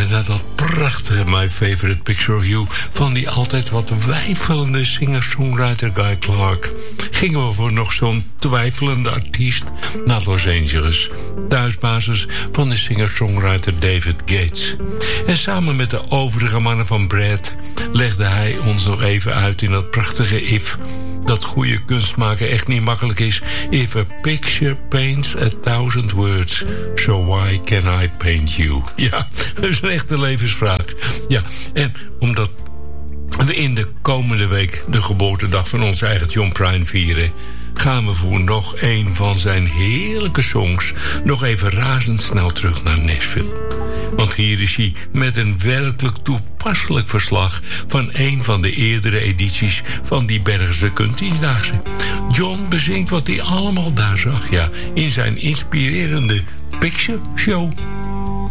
naar dat prachtige My Favorite Picture of You van die altijd wat weifelende singer-songwriter Guy Clark, gingen we voor nog zo'n twijfelende artiest naar Los Angeles, thuisbasis van de singer-songwriter David Gates. En samen met de overige mannen van Brad legde hij ons nog even uit in dat prachtige If, dat goede kunst maken echt niet makkelijk is. If a picture paints 1,000 words, so why can I paint you? Ja, dat is een echte levensvraag. Ja, en omdat we in de komende week de geboortedag van onze eigen John Prine vieren, gaan we voor nog een van zijn heerlijke songs nog even razendsnel terug naar Nashville. Want hier is hij met een werkelijk toepasselijk verslag van een van de eerdere edities van die Bergse Countrydaagse. John bezingt wat hij allemaal daar zag, ja, in zijn inspirerende Picture Show.